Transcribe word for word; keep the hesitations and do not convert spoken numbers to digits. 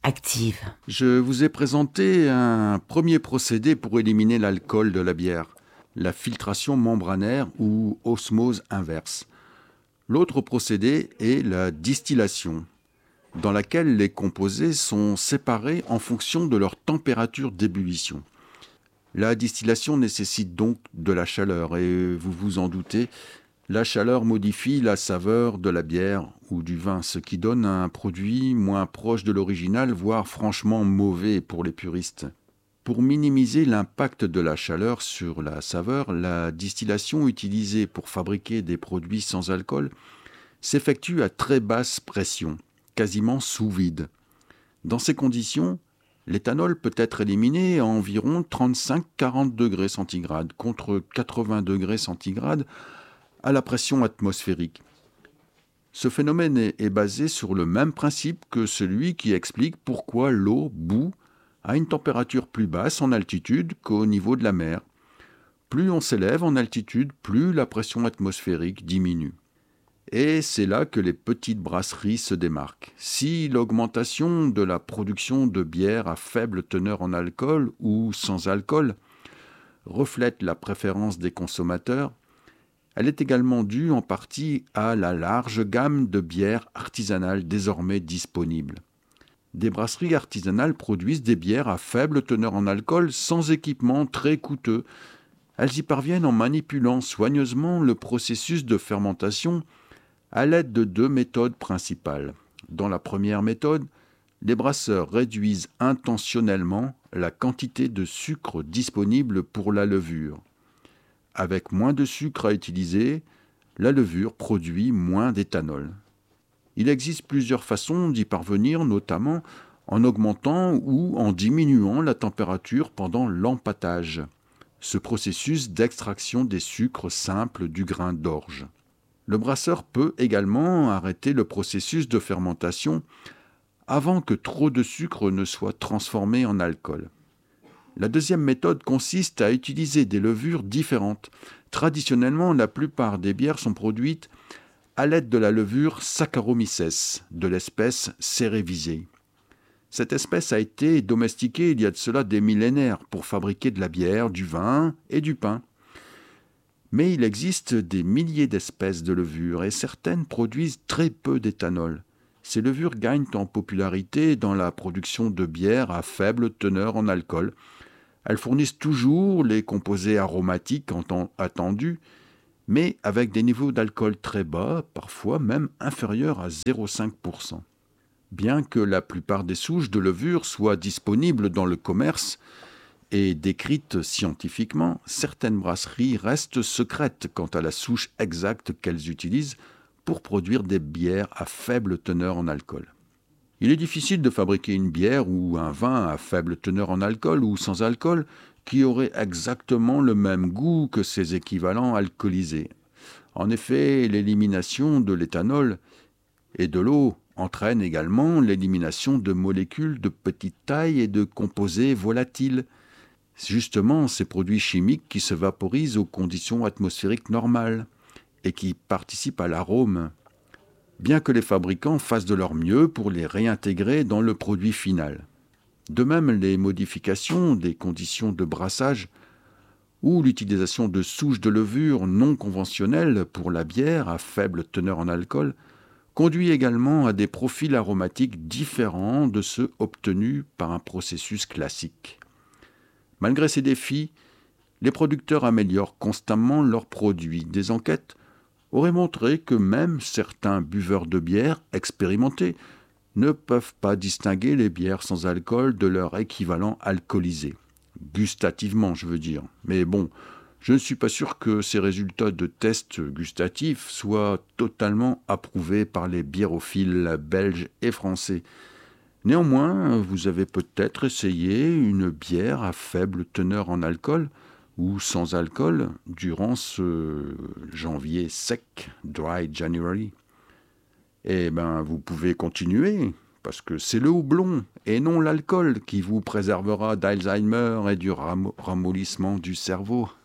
active. Je vous ai présenté un premier procédé pour éliminer l'alcool de la bière, la filtration membranaire ou osmose inverse. L'autre procédé est la distillation, dans laquelle les composés sont séparés en fonction de leur température d'ébullition. La distillation nécessite donc de la chaleur et vous vous en doutez, la chaleur modifie la saveur de la bière ou du vin, ce qui donne un produit moins proche de l'original, voire franchement mauvais pour les puristes. Pour minimiser l'impact de la chaleur sur la saveur, la distillation utilisée pour fabriquer des produits sans alcool s'effectue à très basse pression, quasiment sous vide. Dans ces conditions, l'éthanol peut être éliminé à environ trente-cinq à quarante degrés centigrades contre quatre-vingts degrés centigrades à la pression atmosphérique. Ce phénomène est, est basé sur le même principe que celui qui explique pourquoi l'eau bout à une température plus basse en altitude qu'au niveau de la mer. Plus on s'élève en altitude, plus la pression atmosphérique diminue. Et c'est là que les petites brasseries se démarquent. Si l'augmentation de la production de bière à faible teneur en alcool ou sans alcool reflète la préférence des consommateurs, elle est également due en partie à la large gamme de bières artisanales désormais disponibles. Des brasseries artisanales produisent des bières à faible teneur en alcool sans équipement très coûteux. Elles y parviennent en manipulant soigneusement le processus de fermentation à l'aide de deux méthodes principales. Dans la première méthode, les brasseurs réduisent intentionnellement la quantité de sucre disponible pour la levure. Avec moins de sucre à utiliser, la levure produit moins d'éthanol. Il existe plusieurs façons d'y parvenir, notamment en augmentant ou en diminuant la température pendant l'empâtage, ce processus d'extraction des sucres simples du grain d'orge. Le brasseur peut également arrêter le processus de fermentation avant que trop de sucre ne soit transformé en alcool. La deuxième méthode consiste à utiliser des levures différentes. Traditionnellement, la plupart des bières sont produites à l'aide de la levure Saccharomyces, de l'espèce Cerevisiae. Cette espèce a été domestiquée il y a de cela des millénaires pour fabriquer de la bière, du vin et du pain. Mais il existe des milliers d'espèces de levures et certaines produisent très peu d'éthanol. Ces levures gagnent en popularité dans la production de bières à faible teneur en alcool. Elles fournissent toujours les composés aromatiques attendus, mais avec des niveaux d'alcool très bas, parfois même inférieurs à zéro virgule cinq pour cent. Bien que la plupart des souches de levure soient disponibles dans le commerce et décrites scientifiquement, certaines brasseries restent secrètes quant à la souche exacte qu'elles utilisent pour produire des bières à faible teneur en alcool. Il est difficile de fabriquer une bière ou un vin à faible teneur en alcool ou sans alcool qui aurait exactement le même goût que ses équivalents alcoolisés. En effet, l'élimination de l'éthanol et de l'eau entraîne également l'élimination de molécules de petite taille et de composés volatiles. Justement, ces produits chimiques qui se vaporisent aux conditions atmosphériques normales et qui participent à l'arôme, bien que les fabricants fassent de leur mieux pour les réintégrer dans le produit final. De même, les modifications des conditions de brassage ou l'utilisation de souches de levure non conventionnelles pour la bière à faible teneur en alcool conduit également à des profils aromatiques différents de ceux obtenus par un processus classique. Malgré ces défis, les producteurs améliorent constamment leurs produits. Des enquêtes auraient montré que même certains buveurs de bière expérimentés ne peuvent pas distinguer les bières sans alcool de leur équivalent alcoolisé. Gustativement, je veux dire. Mais bon, je ne suis pas sûr que ces résultats de tests gustatifs soient totalement approuvés par les biérophiles belges et français. Néanmoins, vous avez peut-être essayé une bière à faible teneur en alcool ou sans alcool durant ce janvier sec, dry January. Eh bien, vous pouvez continuer, parce que c'est le houblon et non l'alcool qui vous préservera d'Alzheimer et du ram- ramollissement du cerveau.